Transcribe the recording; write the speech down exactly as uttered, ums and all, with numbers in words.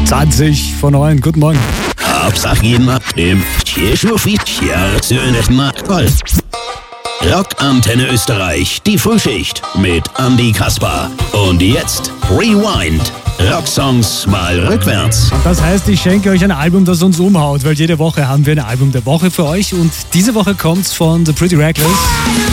zwanzig vor neun. Guten Morgen. Hauptsache jeden Tag im Rockantenne Österreich, die Frühschicht mit Andy Kaspar. Und jetzt Rewind. Rocksongs mal rückwärts. Und das heißt, ich schenke euch ein Album, das uns umhaut, weil jede Woche haben wir ein Album der Woche für euch. Und diese Woche kommt's von The Pretty Reckless.